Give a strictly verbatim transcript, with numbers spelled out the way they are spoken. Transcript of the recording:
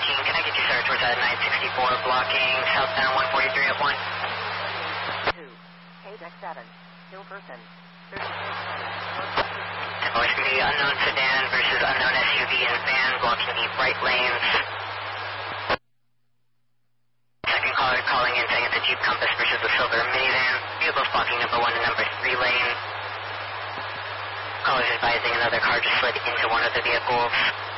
fourteen, can I get you, sir, towards that nine sixty-four, blocking southbound one forty-three at one? two, K deck seven, still person, thirty-six hundred. Oh, it's going to be unknown sedan versus unknown S U V and van, blocking the right lanes. Second caller calling in saying it's a Jeep Compass versus the silver minivan. Vehicles blocking number one and number three lane. Callers advising another car just slid into one of the vehicles.